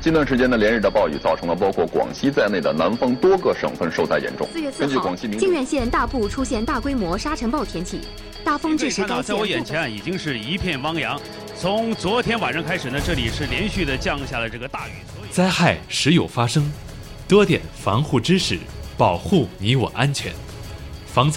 近段时间的连日的暴雨，造成了包括广西在内的南方多个省份受灾严重。 4月4号，靖远县大部出现大规模沙尘暴天气，大风致使该县。 在我眼前已经是一片汪洋。从昨天晚上开始呢，这里是连续的降下了这个大雨。 灾害时有发生，多点防护知识，保护你我安全。